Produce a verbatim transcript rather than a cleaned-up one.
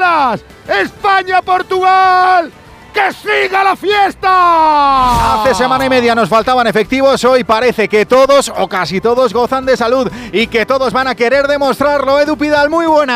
horas. España-Portugal. ¡Que siga la fiesta! Hace semana y media nos faltaban efectivos, hoy parece que todos o casi todos gozan de salud y que todos van a querer demostrarlo. Edu Pidal, muy buena.